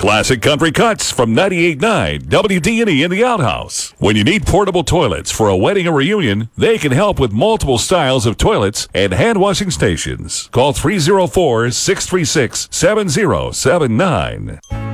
Classic country cuts from 98.9 WD&E in the outhouse. When you need portable toilets for a wedding or reunion, they can help with multiple styles of toilets and hand washing stations. Call 304-636-7079.